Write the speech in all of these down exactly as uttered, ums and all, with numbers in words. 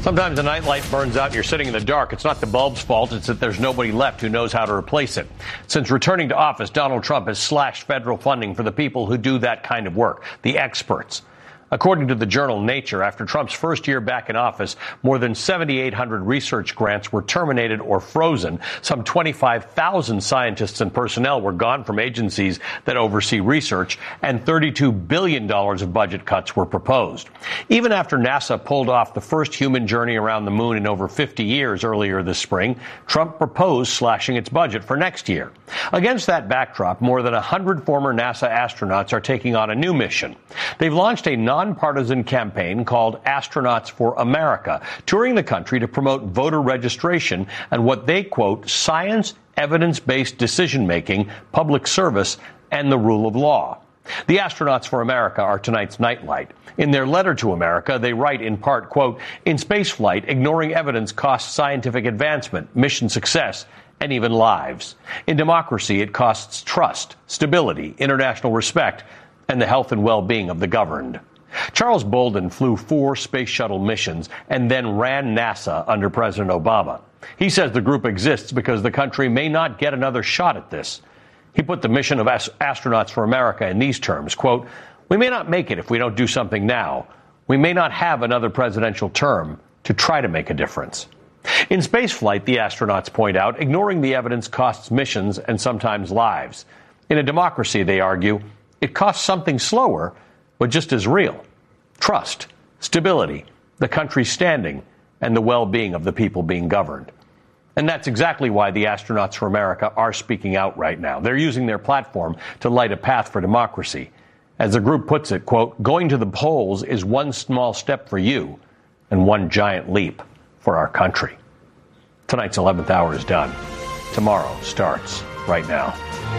Sometimes a nightlight burns out and you're sitting in the dark. It's not the bulb's fault. It's that there's nobody left who knows how to replace it. Since returning to office, Donald Trump has slashed federal funding for the people who do that kind of work, the experts. According to the journal Nature, after Trump's first year back in office, more than seven thousand eight hundred research grants were terminated or frozen. Some twenty-five thousand scientists and personnel were gone from agencies that oversee research, and thirty-two billion dollars of budget cuts were proposed. Even after NASA pulled off the first human journey around the moon in over fifty years earlier this spring, Trump proposed slashing its budget for next year. Against that backdrop, more than one hundred former NASA astronauts are taking on a new mission. They've launched a nonpartisan campaign called Astronauts for America, touring the country to promote voter registration and what they quote, science, evidence-based decision-making, public service, and the rule of law. The Astronauts for America are tonight's nightlight. In their letter to America, they write in part, quote, in spaceflight, ignoring evidence costs scientific advancement, mission success, and even lives. In democracy, it costs trust, stability, international respect, and the health and well-being of the governed. Charles Bolden flew four space shuttle missions and then ran NASA under President Obama. He says the group exists because the country may not get another shot at this. He put the mission of Astronauts for America in these terms, quote, we may not make it if we don't do something now. We may not have another presidential term to try to make a difference. In spaceflight, the astronauts point out, ignoring the evidence costs missions and sometimes lives. In a democracy, they argue, it costs something slower, but just as real. Trust, stability, the country's standing, and the well-being of the people being governed. And that's exactly why the Astronauts for America are speaking out right now. They're using their platform to light a path for democracy. As the group puts it, quote, going to the polls is one small step for you and one giant leap for our country. Tonight's eleventh hour is done. Tomorrow starts right now.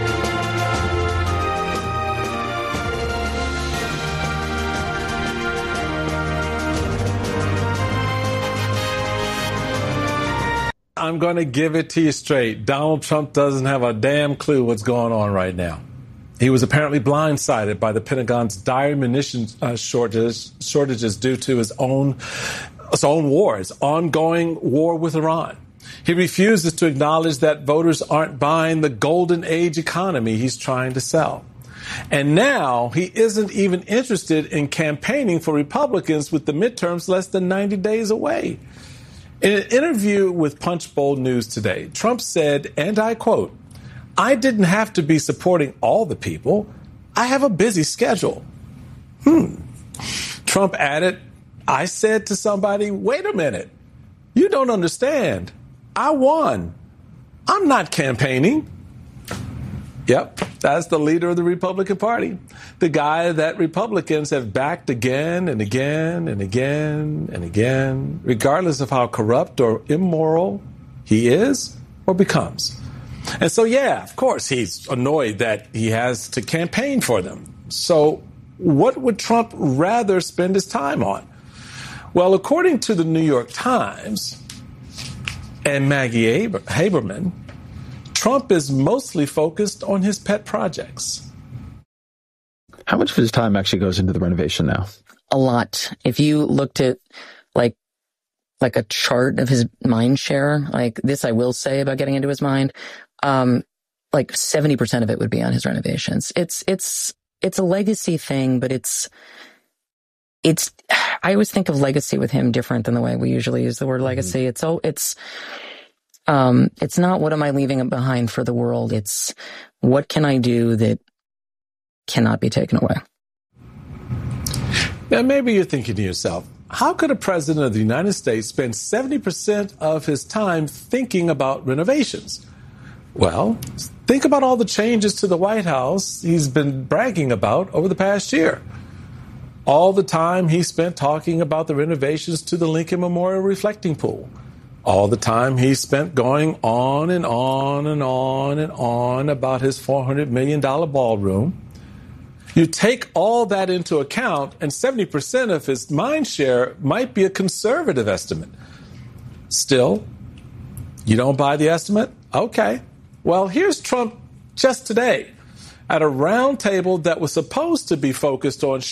I'm going to give it to you straight. Donald Trump doesn't have a damn clue what's going on right now. He was apparently blindsided by the Pentagon's dire munitions uh, shortages, shortages due to his own, his own war, his ongoing war with Iran. He refuses to acknowledge that voters aren't buying the golden age economy he's trying to sell. And now he isn't even interested in campaigning for Republicans with the midterms less than ninety days away. In an interview with Punchbowl News today, Trump said, and I quote, I didn't have to be supporting all the people. I have a busy schedule. Hmm. Trump added, I said to somebody, wait a minute. You don't understand. I won. I'm not campaigning. Yep, that's the leader of the Republican Party, the guy that Republicans have backed again and again and again and again, regardless of how corrupt or immoral he is or becomes. And so, yeah, of course, he's annoyed that he has to campaign for them. So what would Trump rather spend his time on? Well, according to the New York Times and Maggie Haberman, Trump is mostly focused on his pet projects. How much of his time actually goes into the renovation now? A lot. If you looked at like like a chart of his mind share, like this I will say about getting into his mind, um, like seventy percent of it would be on his renovations. It's it's it's a legacy thing, but it's it's I always think of legacy with him different than the way we usually use the word legacy. Mm-hmm. It's so it's Um, it's not what am I leaving behind for the world. It's what can I do that cannot be taken away. Now, maybe you're thinking to yourself, how could a president of the United States spend seventy percent of his time thinking about renovations? Well, think about all the changes to the White House he's been bragging about over the past year. All the time he spent talking about the renovations to the Lincoln Memorial Reflecting Pool. All the time he spent going on and on and on and on about his four hundred million dollars ballroom. You take all that into account, and seventy percent of his mind share might be a conservative estimate. Still, you don't buy the estimate? Okay. Well, here's Trump just today at a round table that was supposed to be focused on